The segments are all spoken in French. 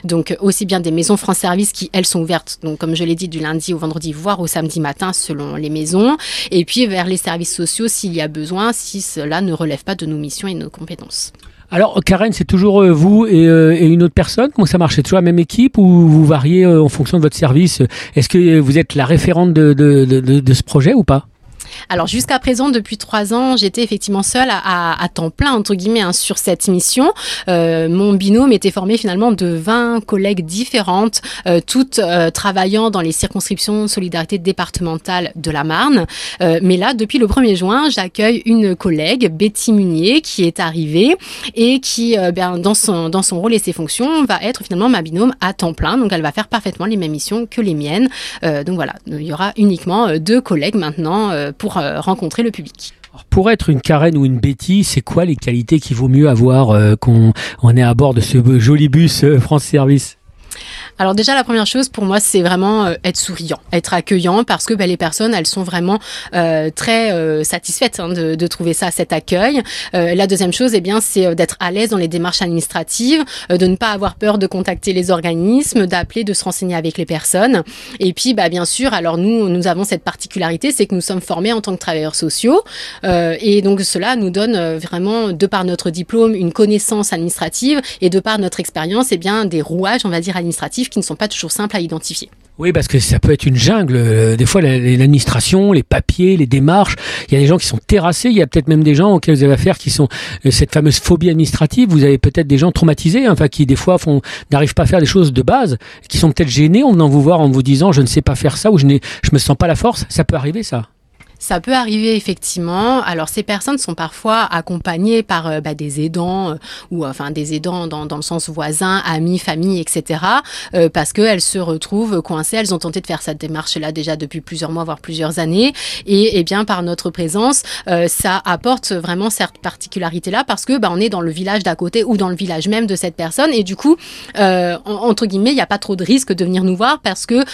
Donc aussi bien des maisons France Service qui, elles, sont ouvertes, donc comme je l'ai dit, du lundi au vendredi, voire au samedi matin selon les maisons. Et puis vers les services sociaux s'il y a besoin, si cela ne relève pas de nos missions et de nos compétences. Alors Karen, c'est toujours vous et une autre personne? Comment ça marche? C'est toujours la même équipe ou vous variez en fonction de votre service? Est-ce que vous êtes la référente de ce projet ou pas? Alors jusqu'à présent, depuis 3 ans, j'étais effectivement seule à temps plein, entre guillemets, sur cette mission. Mon binôme était formé finalement de 20 collègues différentes, toutes travaillant dans les circonscriptions solidarité départementale de la Marne. Mais là, depuis le 1er juin, j'accueille une collègue, Betty Munier, qui est arrivée et qui, dans son rôle et ses fonctions, va être finalement ma binôme à temps plein. Donc elle va faire parfaitement les mêmes missions que les miennes. Donc voilà, il y aura uniquement 2 collègues maintenant pour rencontrer le public. Alors pour être une Karen ou une Betty, c'est quoi les qualités qu'il vaut mieux avoir qu'on est à bord de ce joli bus France Service? Alors déjà, la première chose pour moi, c'est vraiment être souriant, être accueillant, parce que les personnes, elles sont vraiment très satisfaites de trouver ça, cet accueil. La deuxième chose, c'est d'être à l'aise dans les démarches administratives, de ne pas avoir peur de contacter les organismes, d'appeler, de se renseigner avec les personnes. Et puis, bien sûr, alors nous avons cette particularité, c'est que nous sommes formés en tant que travailleurs sociaux. Et donc, cela nous donne vraiment, de par notre diplôme, une connaissance administrative et de par notre expérience, des rouages, on va dire, administratifs qui ne sont pas toujours simples à identifier. Oui, parce que ça peut être une jungle. Des fois, l'administration, les papiers, les démarches, il y a des gens qui sont terrassés. Il y a peut-être même des gens auxquels vous avez affaire qui sont cette fameuse phobie administrative. Vous avez peut-être des gens traumatisés, qui des fois n'arrivent pas à faire des choses de base, qui sont peut-être gênés en venant vous voir, en vous disant je ne sais pas faire ça ou je me sens pas la force. Ça peut arriver, ça. Ça peut arriver effectivement. Alors ces personnes sont parfois accompagnées par des aidants ou des aidants dans le sens voisin, amis, famille, etc. Parce qu'elles se retrouvent coincées. Elles ont tenté de faire cette démarche-là déjà depuis plusieurs mois, voire plusieurs années. Et par notre présence, ça apporte vraiment cette particularité-là parce que on est dans le village d'à côté ou dans le village même de cette personne. Et du coup, entre guillemets, il n'y a pas trop de risque de venir nous voir parce que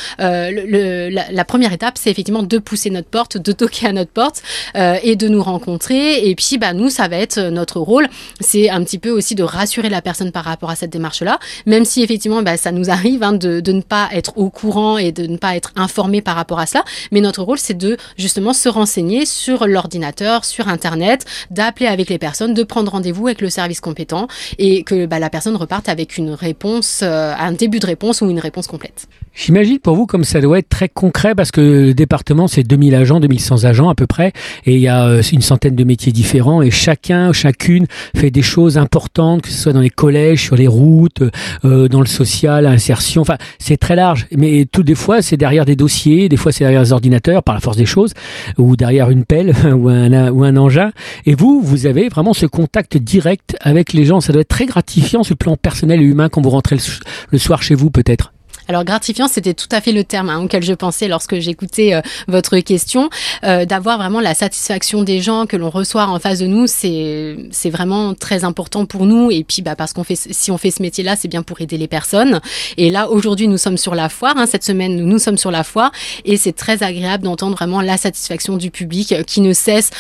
la première étape, c'est effectivement de pousser notre porte, de toquer à notre porte et de nous rencontrer. Et puis nous, ça va être notre rôle, c'est un petit peu aussi de rassurer la personne par rapport à cette démarche-là, même si effectivement ça nous arrive de ne pas être au courant et de ne pas être informé par rapport à cela, mais notre rôle c'est de justement se renseigner sur l'ordinateur, sur internet, d'appeler avec les personnes, de prendre rendez-vous avec le service compétent et que la personne reparte avec une réponse, un début de réponse ou une réponse complète. J'imagine pour vous comme ça doit être très concret parce que le département c'est 2000 agents, 2100 agents à peu près et il y a une centaine de métiers différents et chacune fait des choses importantes, que ce soit dans les collèges, sur les routes, dans le social, l'insertion, c'est très large mais des fois c'est derrière des dossiers, des fois c'est derrière des ordinateurs par la force des choses ou derrière une pelle ou un engin et vous avez vraiment ce contact direct avec les gens, ça doit être très gratifiant sur le plan personnel et humain quand vous rentrez le soir chez vous peut-être. Alors gratifiant, c'était tout à fait le terme auquel je pensais lorsque j'écoutais votre question. D'avoir vraiment la satisfaction des gens que l'on reçoit en face de nous, c'est vraiment très important pour nous. Et puis parce si on fait ce métier-là, c'est bien pour aider les personnes. Et là, aujourd'hui, nous sommes sur la foire. Cette semaine, nous sommes sur la foire. Et c'est très agréable d'entendre vraiment la satisfaction du public qui ne cesse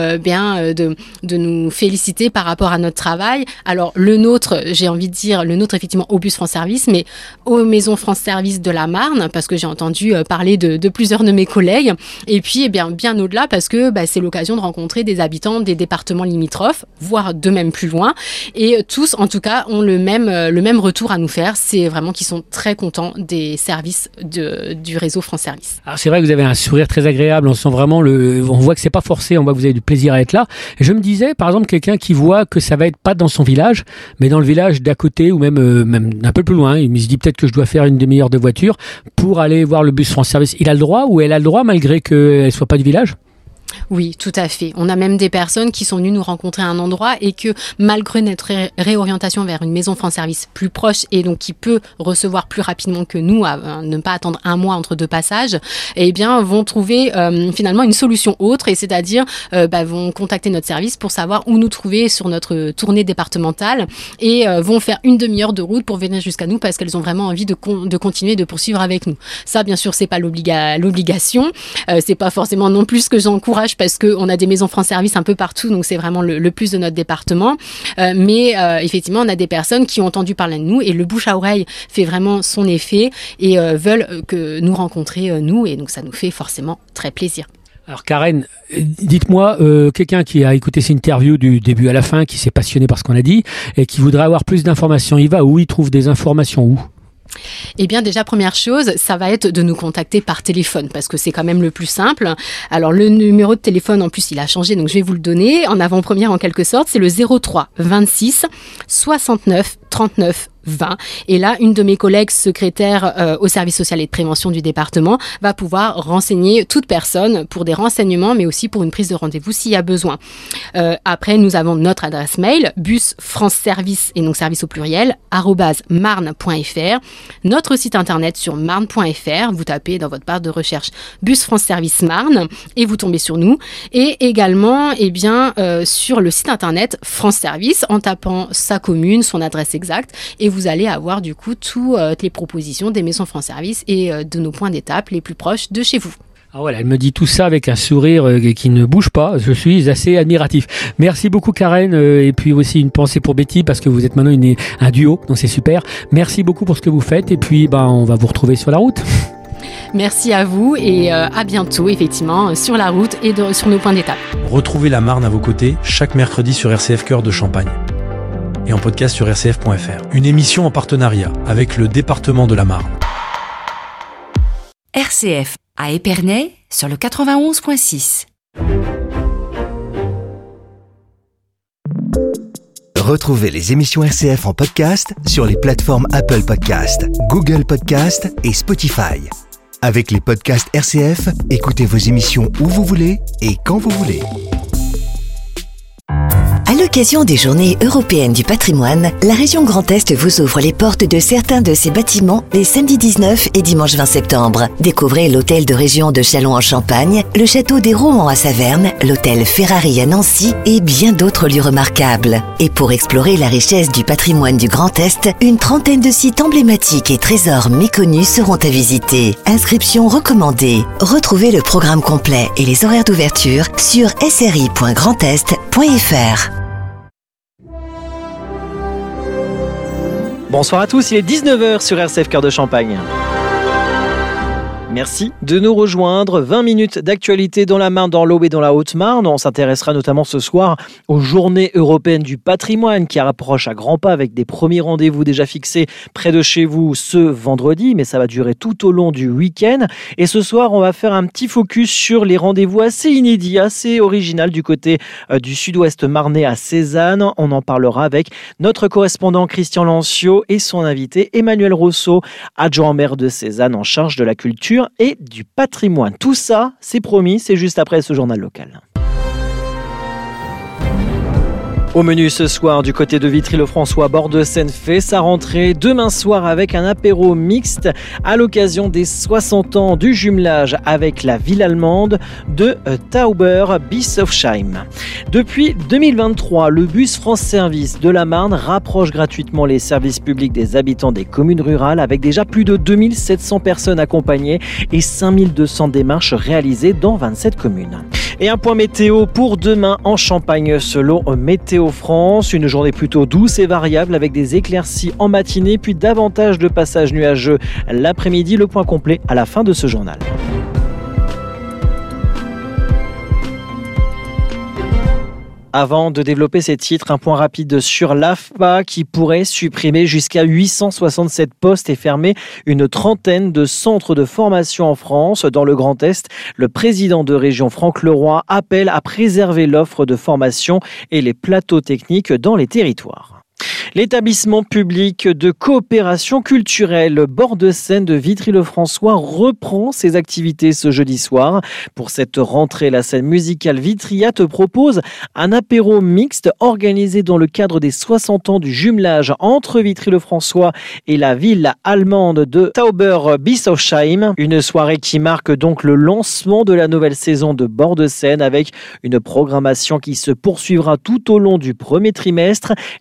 de nous féliciter par rapport à notre travail. Alors le nôtre, j'ai envie de dire, le nôtre effectivement au bus France Service, mais aux maisons France Service de la Marne, parce que j'ai entendu parler de plusieurs de mes collègues, et puis bien au-delà, parce que c'est l'occasion de rencontrer des habitants des départements limitrophes, voire de même plus loin, et tous, en tout cas, ont le même retour à nous faire, c'est vraiment qu'ils sont très contents des services du réseau France Service. Alors c'est vrai que vous avez un sourire très agréable, on sent vraiment on voit que c'est pas forcé, on voit que vous avez du plaisir à être là. Et je me disais, par exemple, quelqu'un qui voit que ça va être pas dans son village, mais dans le village d'à côté, ou même un peu plus loin, il me dit peut-être que je dois faire une demi-heure de voiture pour aller voir le bus France Service. Il a le droit ou elle a le droit malgré qu'elle ne soit pas du village ? Oui, tout à fait. On a même des personnes qui sont venues nous rencontrer à un endroit et que malgré notre réorientation vers une maison France Service plus proche et donc qui peut recevoir plus rapidement que nous, à ne pas attendre un mois entre deux passages, vont trouver finalement une solution autre et c'est-à-dire vont contacter notre service pour savoir où nous trouver sur notre tournée départementale et vont faire une demi-heure de route pour venir jusqu'à nous parce qu'elles ont vraiment envie de continuer de poursuivre avec nous. Ça, bien sûr, c'est pas l'obligation, c'est pas forcément non plus ce que j'encourage courage parce qu'on a des maisons France Service un peu partout, donc c'est vraiment le plus de notre département. Mais effectivement, on a des personnes qui ont entendu parler de nous et le bouche à oreille fait vraiment son effet et veulent que nous rencontrer, nous, et donc ça nous fait forcément très plaisir. Alors Karen, dites-moi, quelqu'un qui a écouté cette interview du début à la fin, qui s'est passionné par ce qu'on a dit et qui voudrait avoir plus d'informations, il va où? Il trouve des informations où? Eh bien, déjà, première chose, ça va être de nous contacter par téléphone parce que c'est quand même le plus simple. Alors, le numéro de téléphone, en plus, il a changé, donc je vais vous le donner en avant-première en quelque sorte. C'est le 03 26 69 39 20. Et là, une de mes collègues secrétaires au service social et de prévention du département va pouvoir renseigner toute personne pour des renseignements, mais aussi pour une prise de rendez-vous s'il y a besoin. Après, nous avons notre adresse mail, busfranceservice, et donc service au pluriel, @marne.fr. Notre site internet sur marne.fr. Vous tapez dans votre barre de recherche Bus France Service Marne et vous tombez sur nous. Et également, sur le site internet France Service en tapant sa commune, son adresse exacte, et vous allez avoir du coup toutes les propositions des maisons France Service et de nos points d'étape les plus proches de chez vous. Ah voilà, elle me dit tout ça avec un sourire qui ne bouge pas. Je suis assez admiratif. Merci beaucoup Karen, et puis aussi une pensée pour Betty parce que vous êtes maintenant un duo, donc c'est super. Merci beaucoup pour ce que vous faites et puis on va vous retrouver sur la route. Merci à vous et à bientôt effectivement sur la route et sur nos points d'étape. Retrouvez la Marne à vos côtés chaque mercredi sur RCF Cœur de Champagne et en podcast sur rcf.fr. Une émission en partenariat avec le département de la Marne. RCF à Épernay sur le 91.6. Retrouvez les émissions RCF en podcast sur les plateformes Apple Podcast, Google Podcast et Spotify. Avec les podcasts RCF, écoutez vos émissions où vous voulez et quand vous voulez. À l'occasion des Journées européennes du patrimoine, la région Grand Est vous ouvre les portes de certains de ses bâtiments les samedis 19 et dimanche 20 septembre. Découvrez l'hôtel de région de Châlons en Champagne, le château des Rohan à Saverne, l'hôtel Ferrari à Nancy et bien d'autres lieux remarquables. Et pour explorer la richesse du patrimoine du Grand Est, une trentaine de sites emblématiques et trésors méconnus seront à visiter. Inscription recommandée. Retrouvez le programme complet et les horaires d'ouverture sur sri.grandest.fr. Bonsoir à tous, il est 19h sur RCF Cœur de Champagne. Merci de nous rejoindre. 20 minutes d'actualité dans la Marne, dans l'Aube et dans la Haute-Marne. On s'intéressera notamment ce soir aux Journées européennes du patrimoine qui approchent à grands pas avec des premiers rendez-vous déjà fixés près de chez vous ce vendredi, mais ça va durer tout au long du week-end. Et ce soir, on va faire un petit focus sur les rendez-vous assez inédits, assez original du côté du sud-ouest marnais à Cézanne. On en parlera avec notre correspondant Christian Lancio et son invité Emmanuel Rousseau, adjoint maire de Cézanne en charge de la culture et du patrimoine. Tout ça, c'est promis, c'est juste après ce journal local. Au menu ce soir, du côté de Vitry-le-François, Bord-de-Seine fait sa rentrée demain soir avec un apéro mixte à l'occasion des 60 ans du jumelage avec la ville allemande de Tauber-Bischofsheim. Depuis 2023, le bus France Service de la Marne rapproche gratuitement les services publics des habitants des communes rurales avec déjà plus de 2700 personnes accompagnées et 5200 démarches réalisées dans 27 communes. Et un point météo pour demain en Champagne selon Météo France. Une journée plutôt douce et variable avec des éclaircies en matinée puis davantage de passages nuageux l'après-midi. Le point complet à la fin de ce journal. Avant de développer ces titres, un point rapide sur l'AFPA qui pourrait supprimer jusqu'à 867 postes et fermer une trentaine de centres de formation en France. Dans le Grand Est, le président de région Franck Leroy appelle à préserver l'offre de formation et les plateaux techniques dans les territoires. L'établissement public de coopération culturelle Bord-de-Seine de Vitry-le-François reprend ses activités ce jeudi soir. Pour cette rentrée, la scène musicale Vitria te propose un apéro mixte organisé dans le cadre des 60 ans du jumelage entre Vitry-le-François et la ville allemande de Tauber-Bischofsheim. Une soirée qui marque donc le lancement de la nouvelle saison de Bord-de-Seine avec une programmation qui se poursuivra tout au long du premier trimestre. Les précisions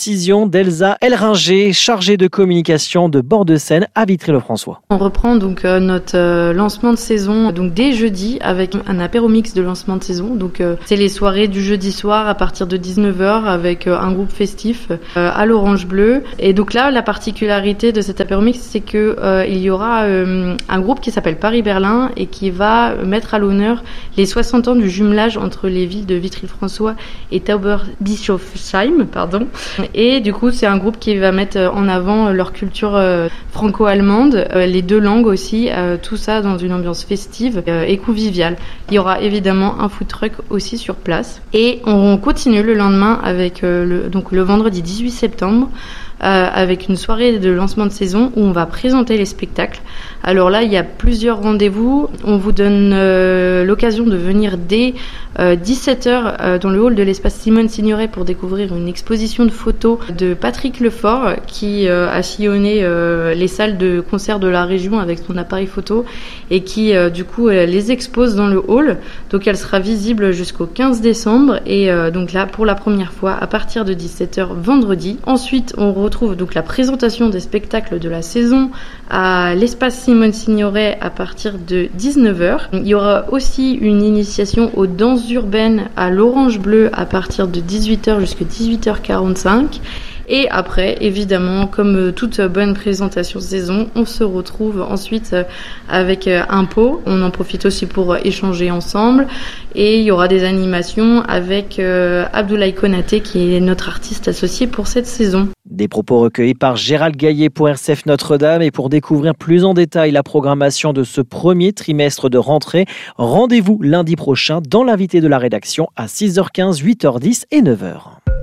précisions d'Elsa Elringer, chargée de communication de Bord de Seine à Vitry-le-François. On reprend donc notre lancement de saison donc dès jeudi avec un apéro mix de lancement de saison. Donc c'est les soirées du jeudi soir à partir de 19h avec un groupe festif à l'Orange Bleu. Et donc là, la particularité de cet apéro mix, c'est que il y aura un groupe qui s'appelle Paris-Berlin et qui va mettre à l'honneur les 60 ans du jumelage entre les villes de Vitry-le-François et Tauberbischofsheim, Et du coup, c'est un groupe qui va mettre en avant leur culture franco-allemande, les deux langues aussi, tout ça dans une ambiance festive et conviviale. Il y aura évidemment un food truck aussi sur place. Et on continue le lendemain avec le vendredi 18 septembre avec une soirée de lancement de saison où on va présenter les spectacles. Alors là, il y a plusieurs rendez-vous. On vous donne l'occasion de venir dès 17h dans le hall de l'espace Simone Signoret pour découvrir une exposition de photos de Patrick Lefort qui a sillonné les salles de concert de la région avec son appareil photo et qui du coup les expose dans le hall. Donc elle sera visible jusqu'au 15 décembre et donc là pour la première fois à partir de 17h vendredi. Ensuite, on retrouve donc la présentation des spectacles de la saison à l'espace Simone Signoret à partir de 19h. Il y aura aussi une initiation aux danses urbaines à l'Orange Bleu à partir de 18h jusqu'à 18h45. Et après, évidemment, comme toute bonne présentation de saison, on se retrouve ensuite avec un pot. On en profite aussi pour échanger ensemble. Et il y aura des animations avec Abdoulaye Konaté, qui est notre artiste associé pour cette saison. Des propos recueillis par Gérald Gaillet pour RCF Notre-Dame. Et pour découvrir plus en détail la programmation de ce premier trimestre de rentrée, rendez-vous lundi prochain dans l'invité de la rédaction à 6h15, 8h10 et 9h.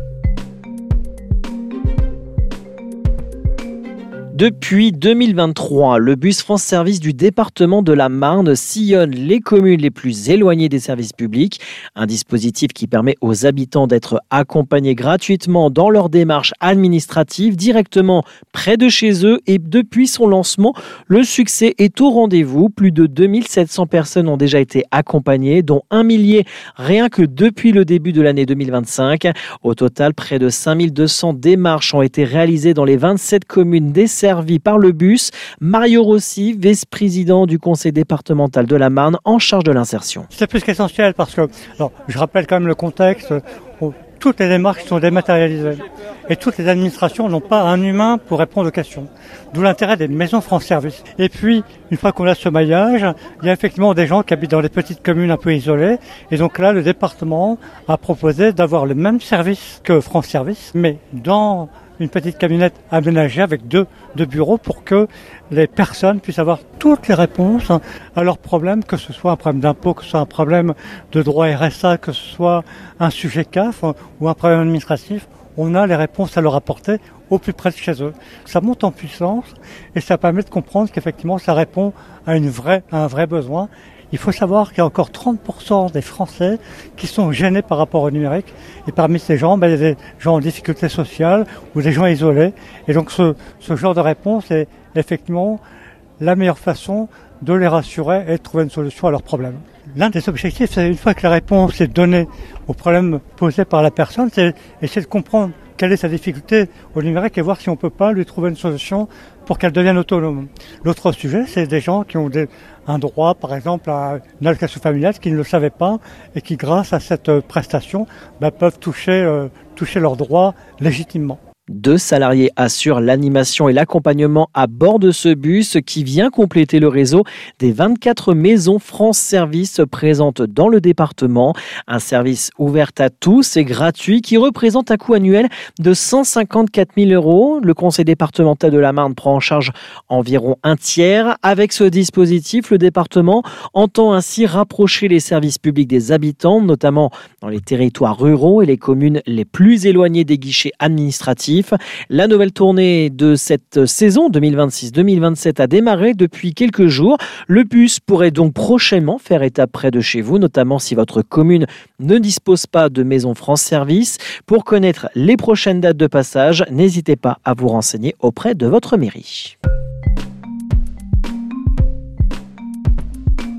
Depuis 2023, le bus France Service du département de la Marne sillonne les communes les plus éloignées des services publics. Un dispositif qui permet aux habitants d'être accompagnés gratuitement dans leur démarche administrative directement près de chez eux. Et depuis son lancement, le succès est au rendez-vous. Plus de 2700 personnes ont déjà été accompagnées, dont 1 millier rien que depuis le début de l'année 2025. Au total, près de 5200 démarches ont été réalisées dans les 27 communes desservies par le bus. Mario Rossi, vice-président du conseil départemental de la Marne, en charge de l'insertion. C'est plus qu'essentiel parce que, je rappelle quand même le contexte, où toutes les démarches sont dématérialisées et toutes les administrations n'ont pas un humain pour répondre aux questions. D'où l'intérêt des maisons France Service. Et puis, une fois qu'on a ce maillage, il y a effectivement des gens qui habitent dans des petites communes un peu isolées. Et donc là, le département a proposé d'avoir le même service que France Service, mais dans une petite camionnette aménagée avec deux bureaux pour que les personnes puissent avoir toutes les réponses à leurs problèmes, que ce soit un problème d'impôt, que ce soit un problème de droit RSA, que ce soit un sujet CAF ou un problème administratif. On a les réponses à leur apporter au plus près de chez eux. Ça monte en puissance et ça permet de comprendre qu'effectivement ça répond à un vrai besoin. Il faut savoir qu'il y a encore 30% des Français qui sont gênés par rapport au numérique. Et parmi ces gens, il y a des gens en difficulté sociale ou des gens isolés. Et donc ce genre de réponse est effectivement la meilleure façon de les rassurer et de trouver une solution à leurs problèmes. L'un des objectifs, c'est une fois que la réponse est donnée aux problèmes posés par la personne, c'est essayer de comprendre quelle est sa difficulté au numérique et voir si on ne peut pas lui trouver une solution pour qu'elle devienne autonome. L'autre sujet, c'est des gens qui ont un droit, par exemple, à une allocation familiale, qui ne le savaient pas et qui, grâce à cette prestation, peuvent toucher leurs droits légitimement. 2 salariés assurent l'animation et l'accompagnement à bord de ce bus qui vient compléter le réseau des 24 maisons France Service présentes dans le département. Un service ouvert à tous et gratuit qui représente un coût annuel de 154 000 €. Le conseil départemental de la Marne prend en charge environ un tiers. Avec ce dispositif, le département entend ainsi rapprocher les services publics des habitants, notamment dans les territoires ruraux et les communes les plus éloignées des guichets administratifs. La nouvelle tournée de cette saison 2026-2027 a démarré depuis quelques jours. Le bus pourrait donc prochainement faire étape près de chez vous, notamment si votre commune ne dispose pas de maison France Service. Pour connaître les prochaines dates de passage, n'hésitez pas à vous renseigner auprès de votre mairie.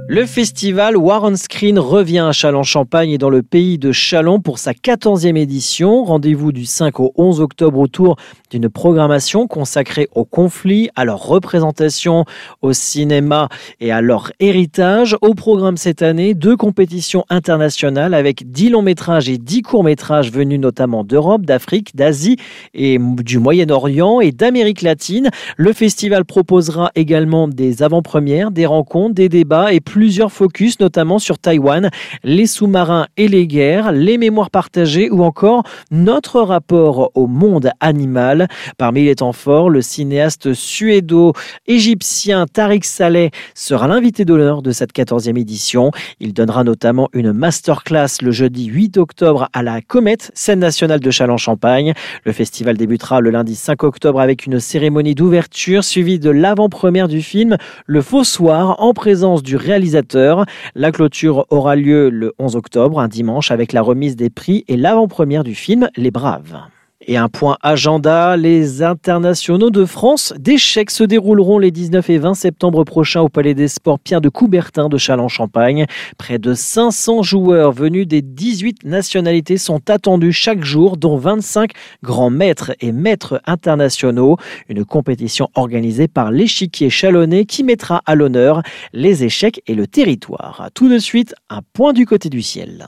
Le festival War on Screen revient à Châlons-Champagne et dans le pays de Châlons pour sa 14e édition. Rendez-vous du 5 au 11 octobre autour d'une programmation consacrée aux conflits, à leur représentation au cinéma et à leur héritage. Au programme cette année, 2 compétitions internationales avec 10 longs métrages et 10 courts métrages venus notamment d'Europe, d'Afrique, d'Asie et du Moyen-Orient et d'Amérique latine. Le festival proposera également des avant-premières, des rencontres, des débats et plusieurs focus, notamment sur Taïwan, les sous-marins et les guerres, les mémoires partagées ou encore notre rapport au monde animal. Parmi les temps forts, le cinéaste suédo-égyptien Tariq Saleh sera l'invité d'honneur de cette 14e édition. Il donnera notamment une masterclass le jeudi 8 octobre à la Comète, scène nationale de Châlons-Champagne. Le festival débutera le lundi 5 octobre avec une cérémonie d'ouverture suivie de l'avant-première du film Le Fossoir en présence du réalisateur. La clôture aura lieu le 11 octobre, un dimanche, avec la remise des prix et l'avant-première du film Les Braves. Et un point agenda, les internationaux de France d'échecs se dérouleront les 19 et 20 septembre prochains au Palais des Sports Pierre de Coubertin de Châlons-Champagne. Près de 500 joueurs venus des 18 nationalités sont attendus chaque jour, dont 25 grands maîtres et maîtres internationaux. Une compétition organisée par l'Échiquier Chalonnais qui mettra à l'honneur les échecs et le territoire. Tout de suite, un point du côté du ciel.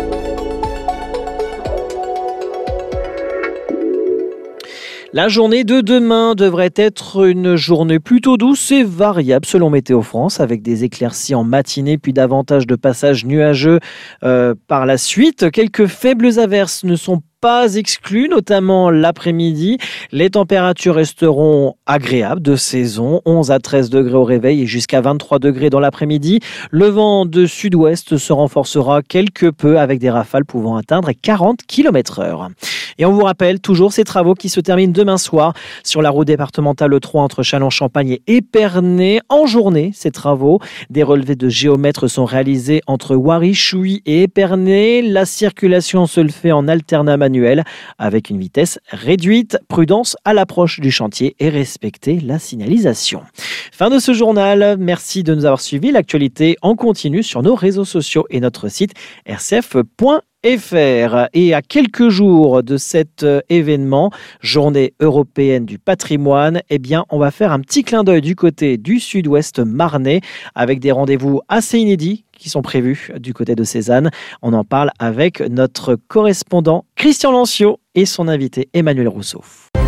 La journée de demain devrait être une journée plutôt douce et variable selon Météo France, avec des éclaircies en matinée puis davantage de passages nuageux par la suite. Quelques faibles averses ne sont pas exclus, notamment l'après-midi. Les températures resteront agréables de saison, 11 à 13 degrés au réveil et jusqu'à 23 degrés dans l'après-midi. Le vent de sud-ouest se renforcera quelque peu avec des rafales pouvant atteindre 40 km/h. Et on vous rappelle toujours ces travaux qui se terminent demain soir sur la route départementale 3 entre Châlons-Champagne et Épernay. En journée, ces travaux, des relevés de géomètres sont réalisés entre Wari-Chouy et Épernay. La circulation se le fait en alternat manuel avec une vitesse réduite. Prudence à l'approche du chantier et respecter la signalisation. Fin de ce journal. Merci de nous avoir suivis. L'actualité en continu sur nos réseaux sociaux et notre site rcf.fr. Et à quelques jours de cet événement, Journée européenne du patrimoine, eh bien, on va faire un petit clin d'œil du côté du sud-ouest marnais avec des rendez-vous assez inédits qui sont prévus du côté de Cézanne. On en parle avec notre correspondant Christian Lancio et son invité Emmanuel Rousseau.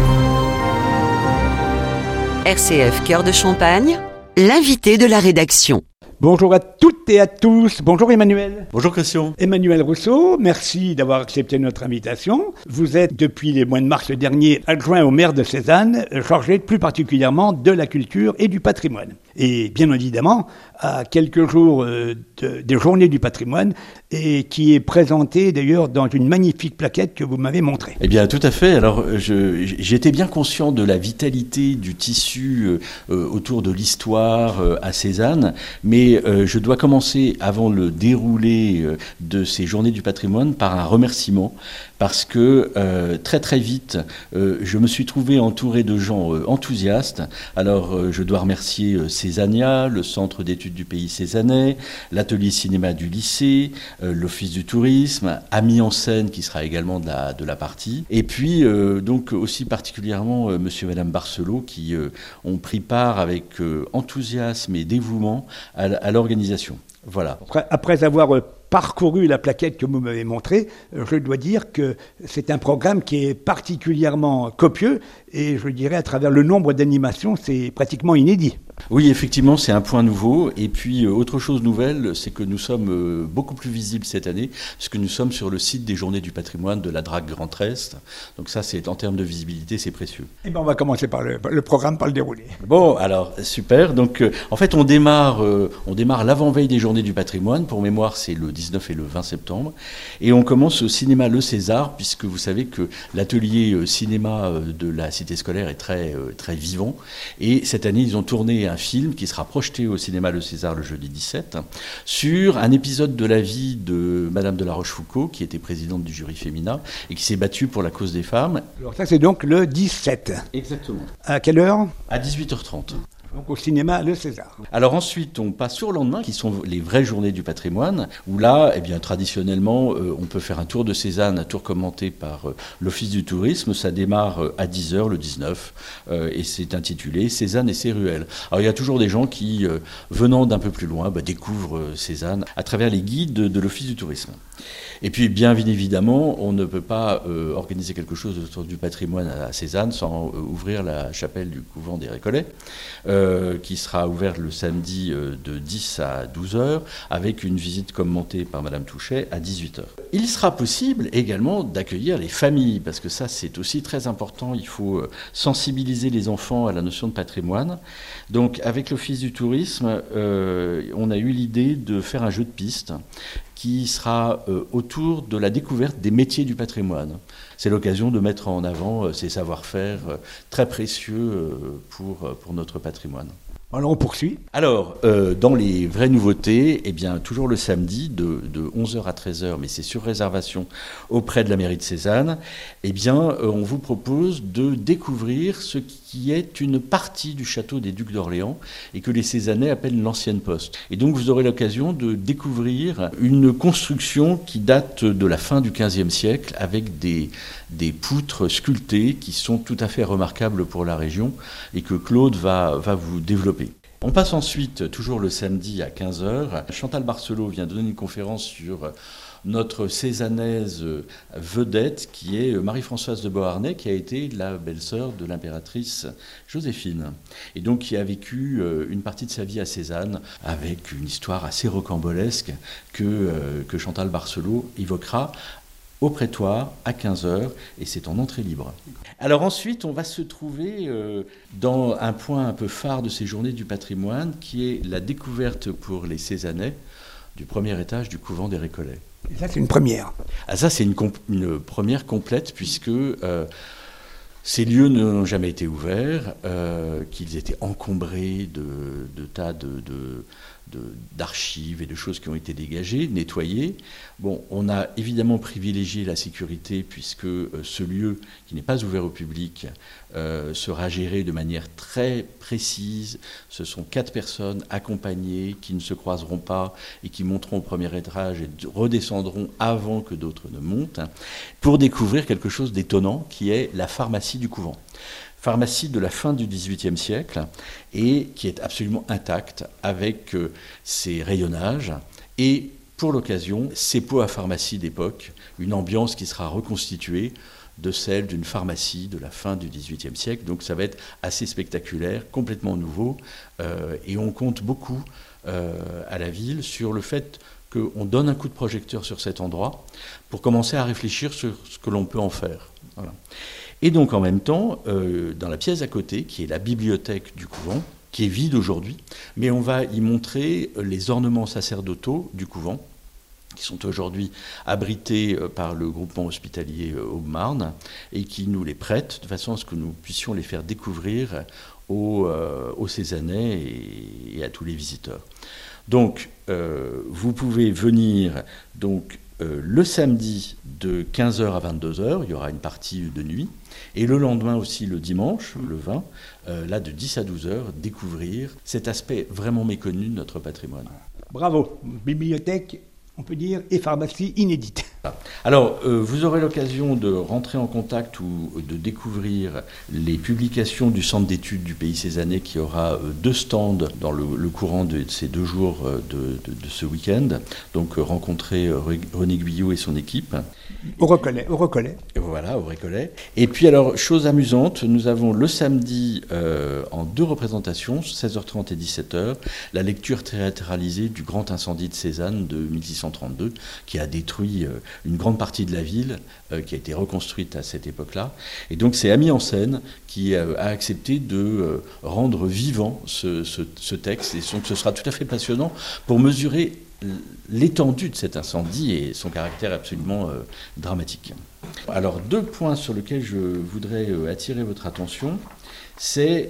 RCF Cœur de Champagne, l'invité de la rédaction. Bonjour à toutes et à tous. Bonjour Emmanuel. Bonjour Christian. Emmanuel Rousseau, merci d'avoir accepté notre invitation. Vous êtes depuis les mois de mars dernier adjoint au maire de Cézanne, chargé plus particulièrement de la culture et du patrimoine. Et bien évidemment, à quelques jours des journées du patrimoine, et qui est présenté d'ailleurs dans une magnifique plaquette que vous m'avez montrée. Eh bien tout à fait. Alors j'étais bien conscient de la vitalité du tissu autour de l'histoire à Cézanne, mais je dois commencer avant le déroulé de ces journées du patrimoine par un remerciement, parce que très très vite, je me suis trouvé entouré de gens enthousiastes. Alors je dois remercier Cézania, le Centre d'études du pays cézannais, l'atelier cinéma du lycée, l'Office du tourisme, Amis en scène qui sera également de la partie, et puis donc aussi particulièrement monsieur et madame Barcelot qui ont pris part avec enthousiasme et dévouement à l'organisation. Voilà. Après avoir parcouru la plaquette que vous m'avez montrée, je dois dire que c'est un programme qui est particulièrement copieux et je dirais à travers le nombre d'animations, c'est pratiquement inédit. Oui, effectivement, c'est un point nouveau. Et puis, autre chose nouvelle, c'est que nous sommes beaucoup plus visibles cette année, puisque nous sommes sur le site des Journées du patrimoine de la Drague Grand Est. Donc ça, c'est en termes de visibilité, c'est précieux. Eh bien, on va commencer par le programme, par le déroulé. Bon, alors, super. Donc, en fait, on démarre l'avant-veille des Journées du patrimoine. Pour mémoire, c'est le 19 et le 20 septembre. Et on commence au cinéma Le César, puisque vous savez que l'atelier cinéma de la cité scolaire est très, très vivant. Et cette année, ils ont tourné un film qui sera projeté au cinéma Le César le jeudi 17 sur un épisode de la vie de Madame de la Rochefoucauld, qui était présidente du jury féminin et qui s'est battue pour la cause des femmes. Alors ça, c'est donc le 17. Exactement. À quelle heure ? À 18h30. Donc au cinéma, le César. Alors ensuite, on passe au lendemain, qui sont les vraies journées du patrimoine, où là, eh bien, traditionnellement, on peut faire un tour de Cézanne, un tour commenté par l'Office du tourisme. Ça démarre à 10h le 19, et c'est intitulé « Cézanne et ses ruelles ». Alors il y a toujours des gens qui, venant d'un peu plus loin, découvrent Cézanne à travers les guides de l'Office du tourisme. Et puis, bien évidemment, on ne peut pas organiser quelque chose autour du patrimoine à Cézanne sans ouvrir la chapelle du couvent des Récollets, qui sera ouverte le samedi de 10 à 12h, avec une visite commentée par Madame Touchet à 18h. Il sera possible également d'accueillir les familles, parce que ça, c'est aussi très important. Il faut sensibiliser les enfants à la notion de patrimoine. Donc, avec l'Office du tourisme, on a eu l'idée de faire un jeu de piste qui sera autour de la découverte des métiers du patrimoine. C'est l'occasion de mettre en avant ces savoir-faire très précieux pour notre patrimoine. Alors on poursuit. Alors, dans les vraies nouveautés, eh bien, toujours le samedi de 11h à 13h, mais c'est sur réservation auprès de la mairie de Cézanne, eh bien, on vous propose de découvrir ce qui est une partie du château des Ducs d'Orléans et que les Cézannais appellent l'ancienne poste. Et donc, vous aurez l'occasion de découvrir une construction qui date de la fin du XVe siècle avec des poutres sculptées qui sont tout à fait remarquables pour la région et que Claude va vous développer. On passe ensuite, toujours le samedi à 15h, Chantal Barcelot vient donner une conférence sur notre Cézannaise vedette qui est Marie-Françoise de Beauharnais, qui a été la belle-sœur de l'impératrice Joséphine et donc qui a vécu une partie de sa vie à Cézanne avec une histoire assez rocambolesque que Chantal Barcelot évoquera au prétoire à 15h et c'est en entrée libre. Alors ensuite, on va se trouver dans un point un peu phare de ces journées du patrimoine qui est la découverte pour les Cézannais du premier étage du couvent des Récollets. Et ça, c'est une première. Ah, ça, c'est une première complète puisque ces lieux n'ont jamais été ouverts, qu'ils étaient encombrés de tas d'archives et de choses qui ont été dégagées, nettoyées. Bon, on a évidemment privilégié la sécurité puisque ce lieu, qui n'est pas ouvert au public, sera géré de manière très précise. Ce sont 4 personnes accompagnées qui ne se croiseront pas et qui monteront au premier étage et redescendront avant que d'autres ne montent, pour découvrir quelque chose d'étonnant qui est la pharmacie du couvent. Pharmacie de la fin du XVIIIe siècle et qui est absolument intacte avec ses rayonnages et pour l'occasion ses pots à pharmacie d'époque, une ambiance qui sera reconstituée de celle d'une pharmacie de la fin du XVIIIe siècle. Donc ça va être assez spectaculaire, complètement nouveau et on compte beaucoup à la ville sur le fait qu'on donne un coup de projecteur sur cet endroit pour commencer à réfléchir sur ce que l'on peut en faire. Voilà. Et donc en même temps, dans la pièce à côté, qui est la bibliothèque du couvent, qui est vide aujourd'hui, mais on va y montrer les ornements sacerdotaux du couvent, qui sont aujourd'hui abrités par le groupement hospitalier Aube-Marne, et qui nous les prêtent de façon à ce que nous puissions les faire découvrir aux Cézannais et à tous les visiteurs. Donc, vous pouvez venir le samedi de 15h à 22h, il y aura une partie de nuit, et le lendemain aussi, le dimanche, le 20, là de 10 à 12h, découvrir cet aspect vraiment méconnu de notre patrimoine. Bravo, bibliothèque, on peut dire, et pharmacie inédite. Alors, vous aurez l'occasion de rentrer en contact ou de découvrir les publications du Centre d'études du Pays Cézannais qui aura 2 stands dans le courant de ces 2 jours de ce week-end. Donc, rencontrer René Guyot et son équipe. Au Récollet. Voilà, au Récollet. Et puis alors, chose amusante, nous avons le samedi en 2 représentations, 16h30 et 17h, la lecture théâtralisée du grand incendie de Cézanne de 1632, qui a détruit une grande partie de la ville, qui a été reconstruite à cette époque-là. Et donc c'est Ami en scène qui a accepté de rendre vivant ce texte. Et donc ce sera tout à fait passionnant pour mesurer l'étendue de cet incendie et son caractère absolument dramatique. Alors 2 points sur lesquels je voudrais attirer votre attention, c'est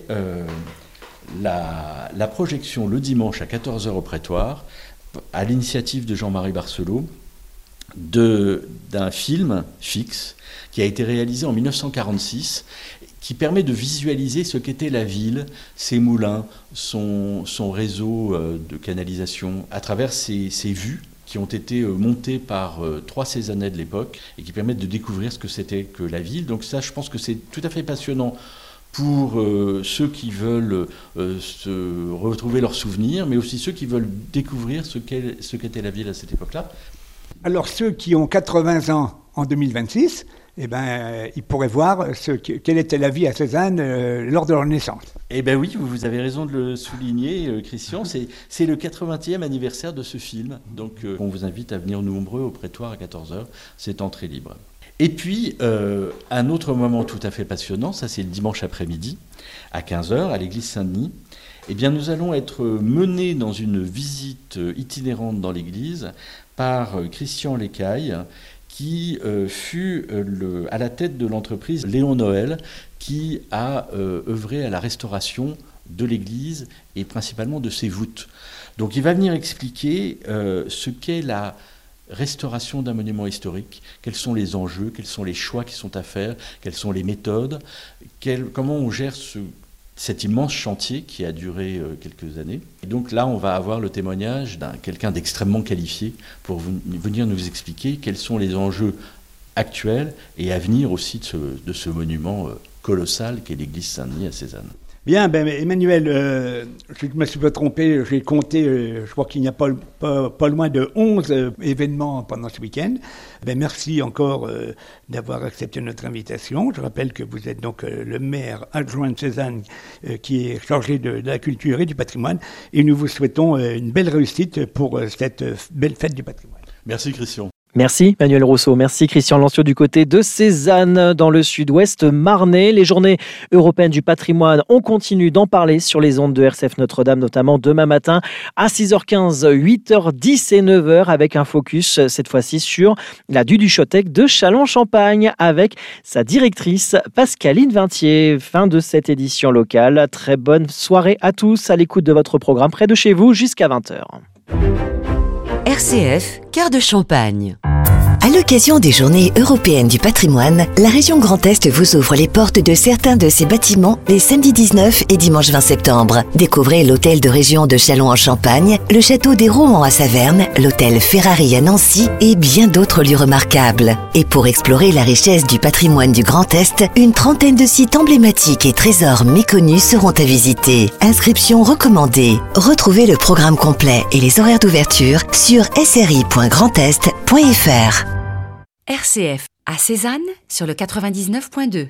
la projection le dimanche à 14h au prétoire, à l'initiative de Jean-Marie Barcelot, d'un film fixe qui a été réalisé en 1946, qui permet de visualiser ce qu'était la ville, ses moulins, son réseau de canalisation, à travers ces vues qui ont été montées par 3 Cézannais de l'époque et qui permettent de découvrir ce que c'était que la ville. Donc ça, je pense que c'est tout à fait passionnant pour ceux qui veulent se retrouver leurs souvenirs, mais aussi ceux qui veulent découvrir ce qu'était la ville à cette époque-là. Alors ceux qui ont 80 ans en 2026, ils pourraient voir quelle était la vie à Cézanne lors de leur naissance. Eh bien oui, vous avez raison de le souligner, Christian. C'est le 80e anniversaire de ce film. Donc on vous invite à venir nombreux au prétoire à 14h. C'est entrée libre. Et puis, un autre moment tout à fait passionnant, ça c'est le dimanche après-midi, à 15h, à l'église Saint-Denis. Eh bien, nous allons être menés dans une visite itinérante dans l'église par Christian Lécaille, qui fut à la tête de l'entreprise Léon Noël, qui a œuvré à la restauration de l'église et principalement de ses voûtes. Donc il va venir expliquer ce qu'est la restauration d'un monument historique, quels sont les enjeux, quels sont les choix qui sont à faire, quelles sont les méthodes, comment on gère cet immense chantier qui a duré quelques années. Et donc là, on va avoir le témoignage d'un quelqu'un d'extrêmement qualifié pour venir nous expliquer quels sont les enjeux actuels et à venir aussi de ce monument colossal qu'est l'église Saint-Denis à Cézanne. Bien, Emmanuel, je ne me suis pas trompé, j'ai compté, je crois qu'il n'y a pas loin de 11 événements pendant ce week-end. Merci encore d'avoir accepté notre invitation. Je rappelle que vous êtes donc le maire adjoint de Cézanne qui est chargé de la culture et du patrimoine. Et nous vous souhaitons une belle réussite pour cette belle fête du patrimoine. Merci Christian. Merci Manuel Rousseau, merci Christian Lancio du côté de Cézanne dans le sud-ouest marnais. Les journées européennes du patrimoine, on continue d'en parler sur les ondes de RCF Notre-Dame, notamment demain matin à 6h15, 8h10 et 9h avec un focus cette fois-ci sur la Duduchotec de Châlons-Champagne avec sa directrice Pascaline Vintier. Fin de cette édition locale. Très bonne soirée à tous à l'écoute de votre programme près de chez vous jusqu'à 20h. RCF, Cœur de Champagne. À l'occasion des Journées européennes du patrimoine, la région Grand Est vous ouvre les portes de certains de ses bâtiments les samedis 19 et dimanche 20 septembre. Découvrez l'hôtel de région de Châlons-en-Champagne, le château des Rohan à Saverne, l'hôtel Ferrari à Nancy et bien d'autres lieux remarquables. Et pour explorer la richesse du patrimoine du Grand Est, une trentaine de sites emblématiques et trésors méconnus seront à visiter. Inscription recommandée. Retrouvez le programme complet et les horaires d'ouverture sur sri.grandest.fr. RCF à Cézanne sur le 99.2.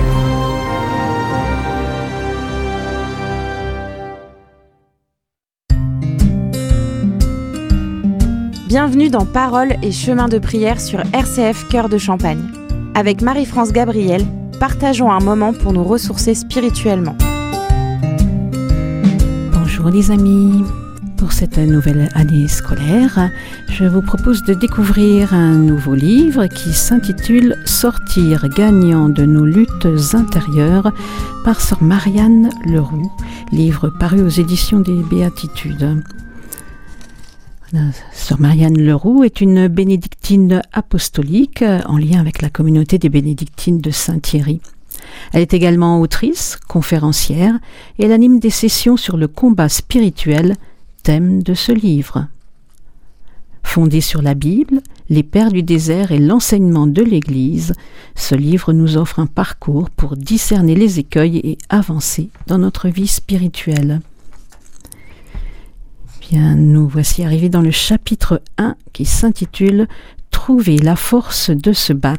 Bienvenue dans Paroles et chemins de prière sur RCF Cœur de Champagne. Avec Marie-France Gabriel, partageons un moment pour nous ressourcer spirituellement. Bonjour les amis. Pour cette nouvelle année scolaire, je vous propose de découvrir un nouveau livre qui s'intitule « Sortir gagnant de nos luttes intérieures » par sœur Marianne Leroux, livre paru aux éditions des Béatitudes. Sœur Marianne Leroux est une bénédictine apostolique en lien avec la communauté des bénédictines de Saint-Thierry. Elle est également autrice, conférencière et elle anime des sessions sur le combat spirituel, thème de ce livre. Fondé sur la Bible, les Pères du désert et l'enseignement de l'Église, ce livre nous offre un parcours pour discerner les écueils et avancer dans notre vie spirituelle. Bien, nous voici arrivés dans le chapitre 1 qui s'intitule « Trouver la force de se battre ».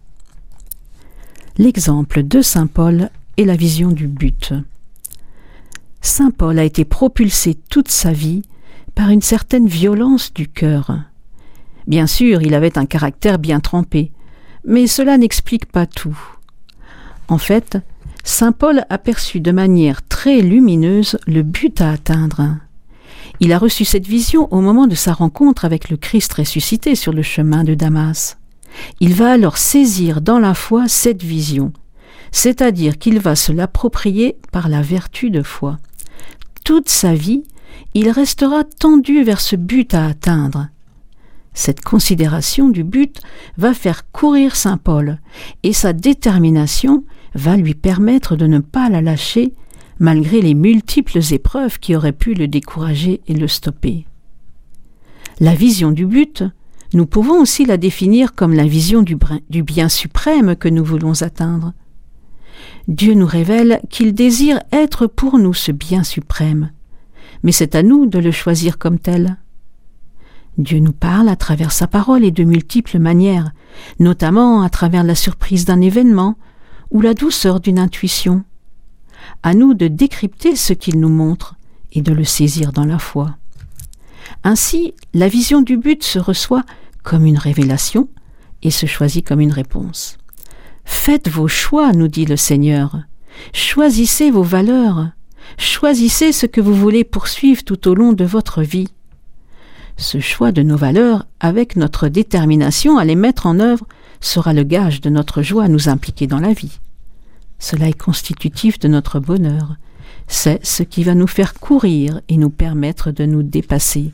L'exemple de Saint Paul est la vision du but. Saint Paul a été propulsé toute sa vie par une certaine violence du cœur. Bien sûr, il avait un caractère bien trempé, mais cela n'explique pas tout. En fait, Saint Paul aperçut de manière très lumineuse le but à atteindre. Il a reçu cette vision au moment de sa rencontre avec le Christ ressuscité sur le chemin de Damas. Il va alors saisir dans la foi cette vision, c'est-à-dire qu'il va se l'approprier par la vertu de foi. Toute sa vie, il restera tendu vers ce but à atteindre. Cette considération du but va faire courir Saint Paul et sa détermination va lui permettre de ne pas la lâcher malgré les multiples épreuves qui auraient pu le décourager et le stopper. La vision du but, nous pouvons aussi la définir comme la vision du bien suprême que nous voulons atteindre. Dieu nous révèle qu'il désire être pour nous ce bien suprême, mais c'est à nous de le choisir comme tel. Dieu nous parle à travers sa parole et de multiples manières, notamment à travers la surprise d'un événement ou la douceur d'une intuition. À nous de décrypter ce qu'il nous montre et de le saisir dans la foi. Ainsi, la vision du but se reçoit comme une révélation et se choisit comme une réponse. Faites vos choix, nous dit le Seigneur. Choisissez vos valeurs. Choisissez ce que vous voulez poursuivre tout au long de votre vie. Ce choix de nos valeurs, avec notre détermination à les mettre en œuvre, sera le gage de notre joie à nous impliquer dans la vie. Cela est constitutif de notre bonheur. C'est ce qui va nous faire courir et nous permettre de nous dépasser.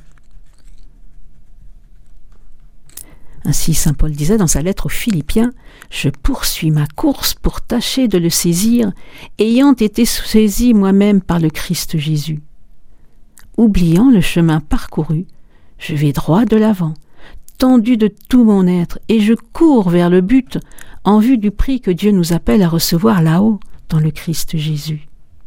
Ainsi, saint Paul disait dans sa lettre aux Philippiens « Je poursuis ma course pour tâcher de le saisir, ayant été saisi moi-même par le Christ Jésus. » Oubliant le chemin parcouru, je vais droit de l'avant, tendu de tout mon être, et je cours vers le but en vue du prix que Dieu nous appelle à recevoir là-haut, dans le Christ Jésus.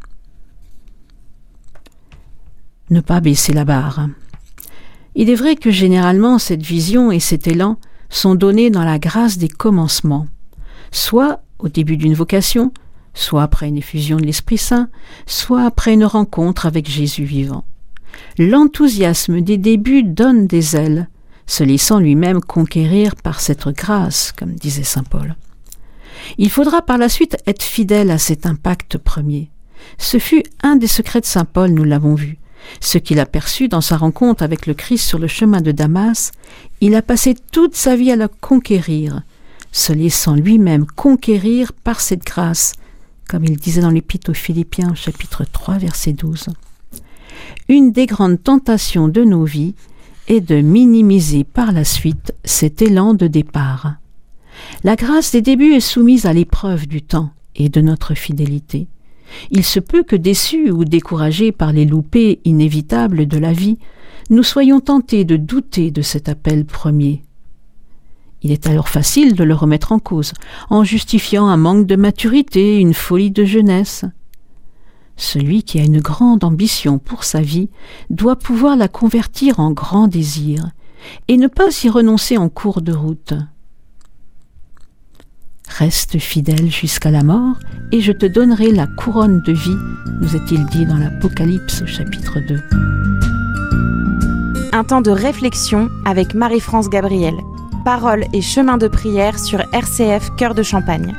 Ne pas baisser la barre. Il est vrai que généralement cette vision et cet élan sont donnés dans la grâce des commencements, soit au début d'une vocation, soit après une effusion de l'Esprit Saint, soit après une rencontre avec Jésus vivant. L'enthousiasme des débuts donne des ailes, se laissant lui-même conquérir par cette grâce, comme disait saint Paul. Il faudra par la suite être fidèle à cet impact premier. Ce fut un des secrets de saint Paul, nous l'avons vu. Ce qu'il a perçu dans sa rencontre avec le Christ sur le chemin de Damas, il a passé toute sa vie à la conquérir, se laissant lui-même conquérir par cette grâce, comme il disait dans l'Épître aux Philippiens, chapitre 3, verset 12. Une des grandes tentations de nos vies est de minimiser par la suite cet élan de départ. La grâce des débuts est soumise à l'épreuve du temps et de notre fidélité. Il se peut que déçus ou découragés par les loupés inévitables de la vie, nous soyons tentés de douter de cet appel premier. Il est alors facile de le remettre en cause, en justifiant un manque de maturité, une folie de jeunesse. Celui qui a une grande ambition pour sa vie doit pouvoir la convertir en grand désir et ne pas y renoncer en cours de route. Reste fidèle jusqu'à la mort, et je te donnerai la couronne de vie, nous est-il dit dans l'Apocalypse, chapitre 2. Un temps de réflexion avec Marie-France Gabriel. Paroles et chemin de prière sur RCF Cœur de Champagne.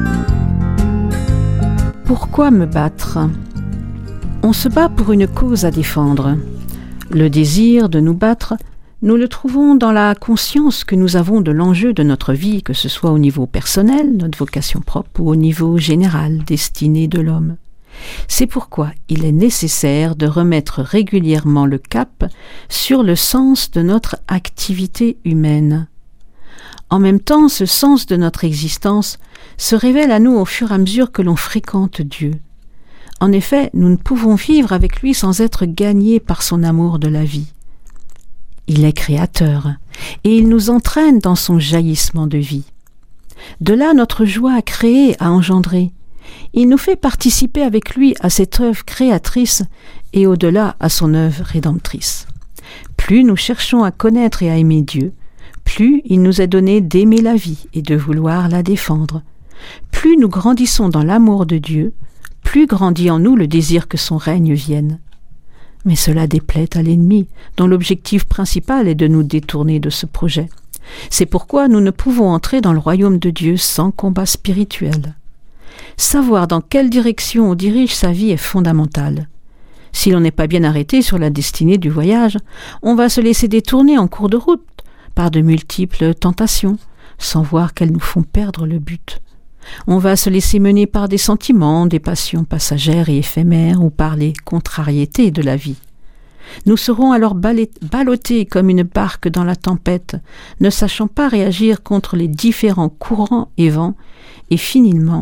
Pourquoi me battre ? On se bat pour une cause à défendre. Le désir de nous battre, nous le trouvons dans la conscience que nous avons de l'enjeu de notre vie, que ce soit au niveau personnel, notre vocation propre, ou au niveau général, destinée de l'homme. C'est pourquoi il est nécessaire de remettre régulièrement le cap sur le sens de notre activité humaine. En même temps, ce sens de notre existence se révèle à nous au fur et à mesure que l'on fréquente Dieu. En effet, nous ne pouvons vivre avec lui sans être gagnés par son amour de la vie. Il est créateur, et il nous entraîne dans son jaillissement de vie. De là notre joie à créer, à engendrer. Il nous fait participer avec lui à cette œuvre créatrice et au-delà à son œuvre rédemptrice. Plus nous cherchons à connaître et à aimer Dieu, plus il nous est donné d'aimer la vie et de vouloir la défendre. Plus nous grandissons dans l'amour de Dieu, plus grandit en nous le désir que son règne vienne. Mais cela déplaît à l'ennemi, dont l'objectif principal est de nous détourner de ce projet. C'est pourquoi nous ne pouvons entrer dans le royaume de Dieu sans combat spirituel. Savoir dans quelle direction on dirige sa vie est fondamental. Si l'on n'est pas bien arrêté sur la destinée du voyage, on va se laisser détourner en cours de route par de multiples tentations, sans voir qu'elles nous font perdre le but. On va se laisser mener par des sentiments, des passions passagères et éphémères ou par les contrariétés de la vie. Nous serons alors ballottés comme une barque dans la tempête, ne sachant pas réagir contre les différents courants et vents, et finalement,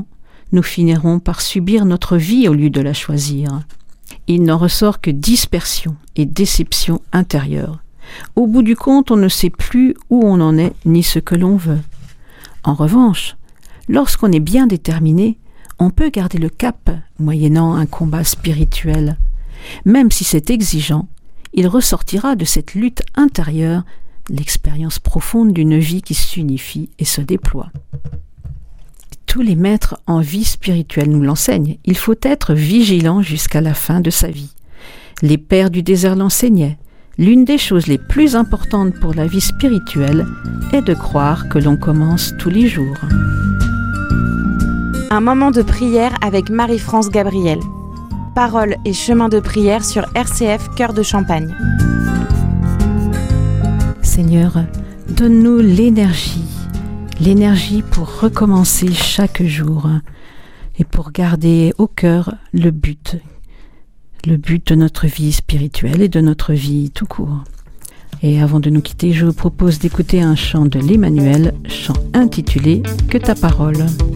nous finirons par subir notre vie au lieu de la choisir. Il n'en ressort que dispersion et déception intérieure. Au bout du compte, on ne sait plus où on en est ni ce que l'on veut. En revanche, lorsqu'on est bien déterminé, on peut garder le cap moyennant un combat spirituel. Même si c'est exigeant, il ressortira de cette lutte intérieure l'expérience profonde d'une vie qui s'unifie et se déploie. Tous les maîtres en vie spirituelle nous l'enseignent. Il faut être vigilant jusqu'à la fin de sa vie. Les pères du désert l'enseignaient. L'une des choses les plus importantes pour la vie spirituelle est de croire que l'on commence tous les jours. Un moment de prière avec Marie-France Gabriel. Paroles et chemin de prière sur RCF Cœur de Champagne. Seigneur, donne-nous l'énergie pour recommencer chaque jour et pour garder au cœur le but de notre vie spirituelle et de notre vie tout court. Et avant de nous quitter, je vous propose d'écouter un chant de l'Emmanuel, chant intitulé « Que ta parole ».